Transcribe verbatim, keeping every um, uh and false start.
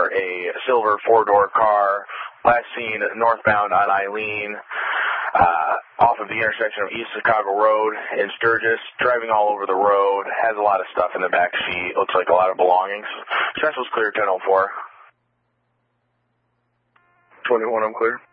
for a silver four-door car, last seen northbound on Eileen, uh, off of the intersection of East Chicago Road in Sturgis, driving all over the road, has a lot of stuff in the back seat, looks like a lot of belongings. Central's clear, ten oh four. twenty-one, I'm clear.